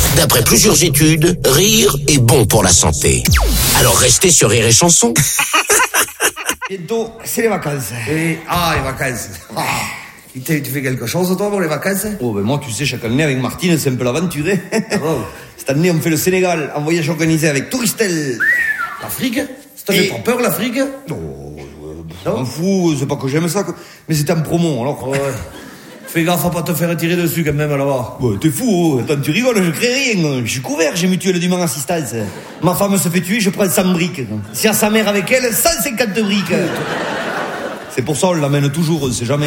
D'après plusieurs études, rire est bon pour la santé. Alors restez sur Rire et Chanson. Bientôt, c'est les vacances. Les vacances. Tu fais quelque chose, toi, pour les vacances? Oh, ben moi, tu sais, chaque année, avec Martine, c'est un peu l'aventure. Oh. Cette année, on fait le Sénégal, en voyage organisé avec Touristel. L'Afrique? Ça te fait pas peur, l'Afrique? Non, m'en fous, c'est pas que j'aime ça, mais c'est en promo, alors. Ouais. Fais gaffe à pas te faire tirer dessus, quand même, là-bas. Ouais, t'es fou, oh. Attends, tu rigoles, je crée rien. Je suis couvert, j'ai mutuelle d'humain assistance. Ma femme se fait tuer, je prends 100 briques. Si à sa mère avec elle, 150 briques. C'est pour ça, on l'amène toujours, on sait jamais.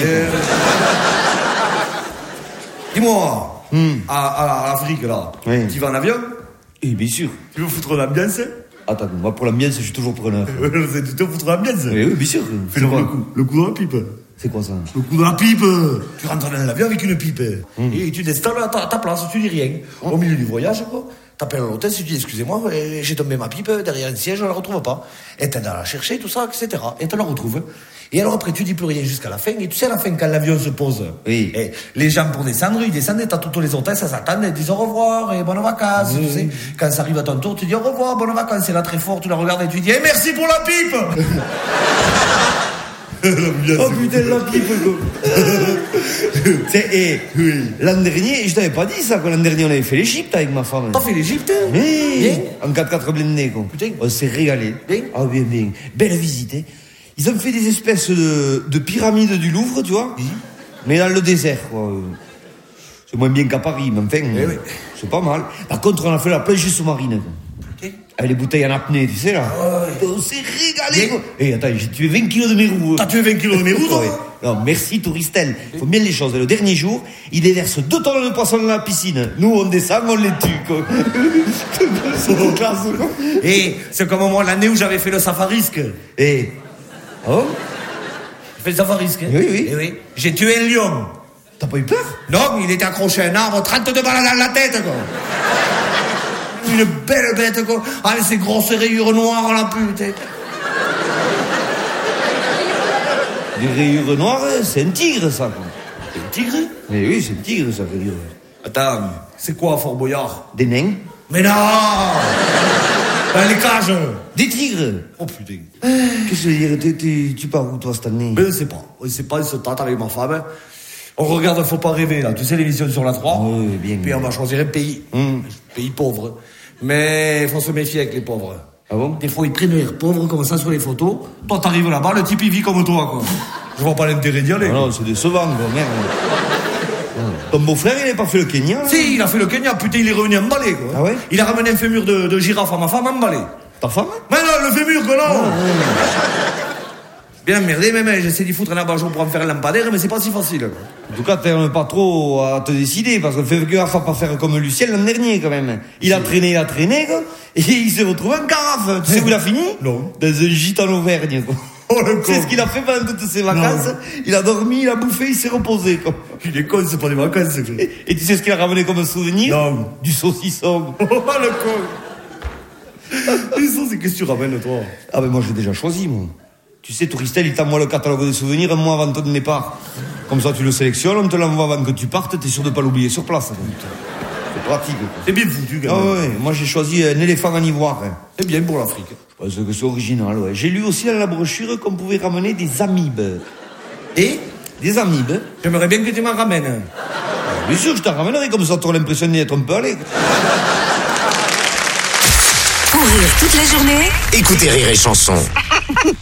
Dis-moi, à l'Afrique, là, oui. Tu vas en avion? Eh bien sûr. Tu veux foutre l'ambiance? Attends, moi pour l'ambiance, je suis toujours preneur. Tu te foutre l'ambiance? Oui, bien sûr. Fais le coup dans la pipe. C'est quoi ça? Le coup de la pipe. Tu rentres dans l'avion avec une pipe. Et tu t'installes à ta place, tu dis rien. Au milieu du voyage, quoi. T'appelles à l'hôtel, tu dis excusez-moi, j'ai tombé ma pipe derrière un siège, je la retrouve pas. Et t'aides à la chercher, tout ça, etc. Et tu la retrouves. Et alors après, tu dis plus rien jusqu'à la fin. Et tu sais, à la fin, quand l'avion se pose, oui. Les gens pour descendre, ils descendent et t'as toutes les hôtesses, ça s'attendent, ils disent au revoir et bonnes vacances. Tu sais. Quand ça arrive à ton tour, tu dis au revoir, bonnes vacances. Et là, très fort, tu la regardes et tu dis merci pour la pipe. Oh putain, la pipe, oui. L'an dernier, je t'avais pas dit ça, l'an dernier on avait fait l'Égypte avec ma femme. T'as fait l'Égypte? Oui, en 4x4 blindé, quoi. Putain. On s'est régalé. Bien. Ah bien, bien. Belle visite, hein. Ils ont fait des espèces de pyramides du Louvre, tu vois, mais dans le désert, quoi. C'est moins bien qu'à Paris, mais enfin, oui. C'est pas mal. Par contre, on a fait la plongée sous-marine, quoi. Avec les bouteilles en apnée, tu sais, là. On s'est régalé, quoi. Et attends, j'ai tué 20 kilos de mes roues. T'as tué 20 kilos de mes roues, toi? Ouais. Non, merci Touristel. Faut bien les choses. Le dernier jour, ils déversent 2 tonnes de poissons dans la piscine. Nous, on descend, on les tue, quoi. C'est trop classe, quoi. Et c'est comme moi l'année où j'avais fait le safarisque. Et oh, J'ai fait le safarisque. Oui. Et oui. J'ai tué un lion. T'as pas eu peur? Non, il était accroché à un arbre, 32 balles dans la tête, quoi. Une belle bête, quoi. Avec ses grosses rayures noires, la pute. Des rayures noires, c'est un tigre, ça, quoi. C'est un tigre? Mais oui, c'est un tigre, ça veut dire. Attends, c'est quoi, Fort Boyard? Des nains? Mais non. Dans les cages. Des tigres? Oh putain. Qu'est-ce que je veux dire? Tu pars où, toi, cette année? Mais on sait pas. On sait pas, on se tâte avec ma femme. On regarde Faut pas rêver, là. Tu sais, l'émission sur la 3. Oui, bien. Puis on va choisir un pays. Un pays pauvre. Mais il faut se méfier avec les pauvres. Ah bon? Des fois, ils prennent l'air pauvre comme ça sur les photos. Toi, t'arrives là-bas, le type, il vit comme toi, quoi. Je vois pas l'intérêt d'y aller. Non, c'est décevant, quoi, merde. Ton beau-frère, il n'a pas fait le Kenya, là? Si, il a fait le Kenya. Putain, il est revenu emballé, quoi. Ah ouais? Il a ramené un fémur de girafe à ma femme emballé. Ta femme? Mais non, le fémur, quoi, non. Bien merdé, même, j'essaie d'y foutre un abat-jour pour en faire un lampadaire, mais c'est pas si facile, quoi. En tout cas, t'es pas trop à te décider, parce que fais gaffe à pas faire comme Lucien l'an dernier, quand même. Il a traîné, quoi, et il s'est retrouvé en carafe. Tu sais où il a fini? Non. Dans un gîte en Auvergne, quoi. Oh, le con. C'est ce qu'il a fait pendant toutes ses vacances. Non. Il a dormi, il a bouffé, il s'est reposé, quoi. Il est con, c'est pas des vacances, c'est fait. Et tu sais ce qu'il a ramené comme souvenir? Non. Du saucisson. Oh, le con. Mais ça, c'est qu'est-ce que tu ramènes, toi? Ah ben moi, je l'ai déjà choisi, moi. Tu sais, Touristel, il t'envoie le catalogue des souvenirs un mois avant ton départ. Comme ça, tu le sélectionnes, on te l'envoie avant que tu partes, t'es sûr de pas l'oublier sur place. C'est pratique, quoi. C'est bien foutu, quand Ah même. ouais, moi j'ai choisi un éléphant en ivoire. C'est bien pour l'Afrique. Je pense que c'est original, ouais. J'ai lu aussi dans la brochure qu'on pouvait ramener des amibes. Et Des amibes? j'aimerais bien que tu m'en ramènes. Bien sûr, je t'en ramènerai, comme ça t'auras l'impression d'y être un peu allé. Pour rire toute la journée, Écoutez Rire et Chanson.